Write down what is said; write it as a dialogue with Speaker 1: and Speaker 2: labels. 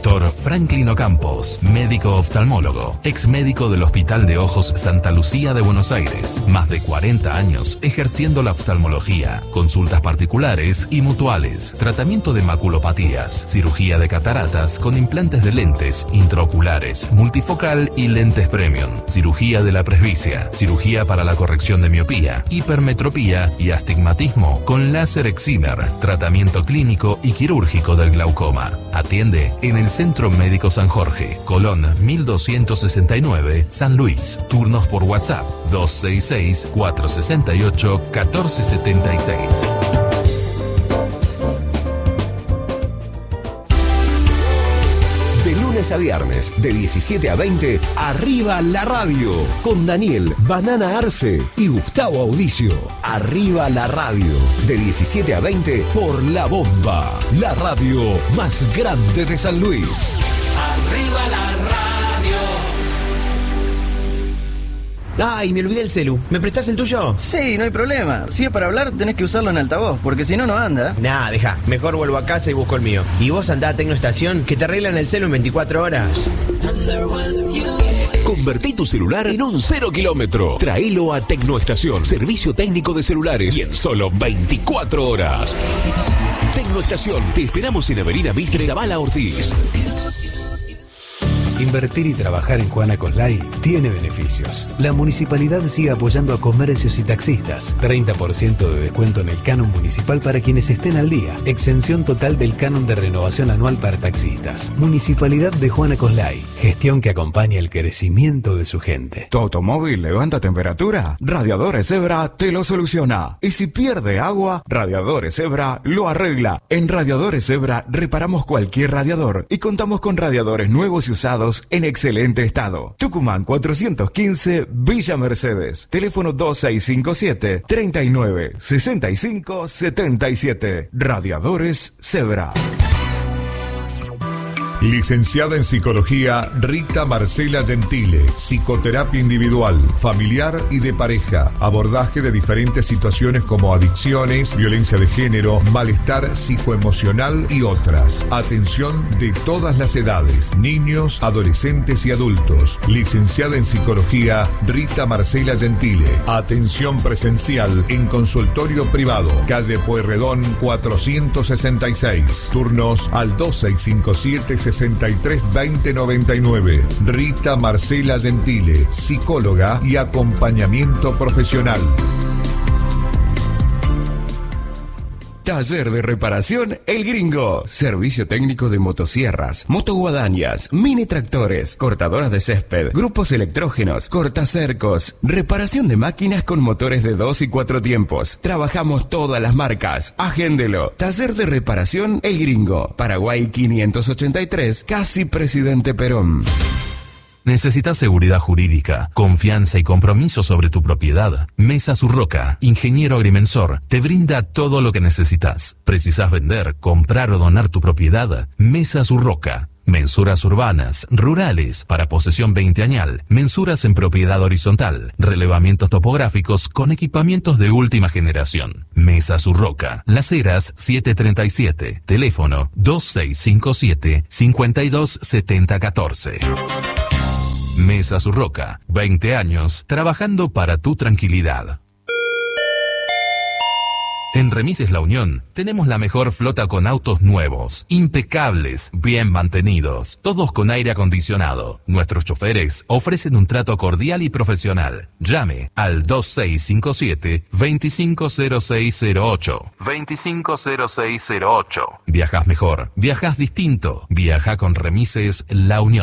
Speaker 1: Doctor Franklin Ocampos, médico oftalmólogo, ex médico del Hospital de Ojos Santa Lucía de Buenos Aires. Más de 40 años ejerciendo la oftalmología. Consultas particulares y mutuales. Tratamiento de maculopatías. Cirugía de cataratas con implantes de lentes intraoculares, multifocal y lentes premium. Cirugía de la presbicia. Cirugía para la corrección de miopía, hipermetropía y astigmatismo con láser excimer. Tratamiento clínico y quirúrgico del glaucoma. Atiende en el Centro Médico San Jorge, Colón 1269, San Luis. Turnos por WhatsApp 266-468-1476.
Speaker 2: De lunes a viernes, de 17 a 20, Arriba la Radio, con Daniel Banana Arce y Gustavo Audicio. Arriba la Radio, de 17 a 20, por La Bomba, la radio más grande de San Luis.
Speaker 3: Arriba la radio.
Speaker 4: Ay, me olvidé el celu. ¿Me prestás el tuyo?
Speaker 5: Sí, no hay problema. Si es para hablar, tenés que usarlo en altavoz, porque si no, no anda.
Speaker 4: Nah, deja. Mejor vuelvo a casa y busco el mío. Y vos andá a Tecnoestación, que te arreglan el celu en 24 horas.
Speaker 2: Convertí tu celular en un 0 kilómetro. Traílo a Tecnoestación, servicio técnico de celulares, y en solo 24 horas. Tecnoestación, te esperamos en Avenida Mitre, Zavala Ortiz.
Speaker 6: Invertir y trabajar en Juana Coslay tiene beneficios. La municipalidad sigue apoyando a comercios y taxistas. 30% de descuento en el canon municipal para quienes estén al día. Exención total del canon de renovación anual para taxistas. Municipalidad de Juana Coslay. Gestión que acompaña el crecimiento de su gente.
Speaker 7: ¿Tu automóvil levanta temperatura? Radiadores Zebra te lo soluciona. Y si pierde agua, Radiadores Zebra lo arregla. En Radiadores Zebra reparamos cualquier radiador y contamos con radiadores nuevos y usados en excelente estado. Tucumán 415, Villa Mercedes. Teléfono 2657-396577. Radiadores Zebra.
Speaker 8: Licenciada en Psicología, Rita Marcela Gentile. Psicoterapia individual, familiar y de pareja. Abordaje de diferentes situaciones como adicciones, violencia de género, malestar psicoemocional y otras. Atención de todas las edades, niños, adolescentes y adultos. Licenciada en Psicología, Rita Marcela Gentile. Atención presencial en consultorio privado. Calle Pueyrredón 466. Turnos al 2657 632099. Rita Marcela Gentile, psicóloga y acompañamiento profesional.
Speaker 7: Taller de reparación El Gringo. Servicio técnico de motosierras, motoguadañas, mini tractores, cortadoras de césped, grupos electrógenos, cortacercos, reparación de máquinas con motores de 2 y 4 tiempos. Trabajamos todas las marcas. Agéndelo. Taller de reparación El Gringo. Paraguay 583, casi Presidente Perón.
Speaker 1: ¿Necesitas seguridad jurídica, confianza y compromiso sobre tu propiedad? Mesa Surroca, ingeniero agrimensor, te brinda todo lo que necesitas. ¿Precisas vender, comprar o donar tu propiedad? Mesa Surroca. Mensuras urbanas, rurales, para posesión 20añal, mensuras en propiedad horizontal, relevamientos topográficos con equipamientos de última generación. Mesa Surroca, Las Heras 737, teléfono 2657-527014. Mesa Surroca, 20 años trabajando para tu tranquilidad. En Remises La Unión tenemos la mejor flota con autos nuevos, impecables, bien mantenidos, todos con aire acondicionado. Nuestros choferes ofrecen un trato cordial y profesional. Llame al 2657-250608. 250608. Viajas mejor, viajas distinto, viaja con Remises La Unión.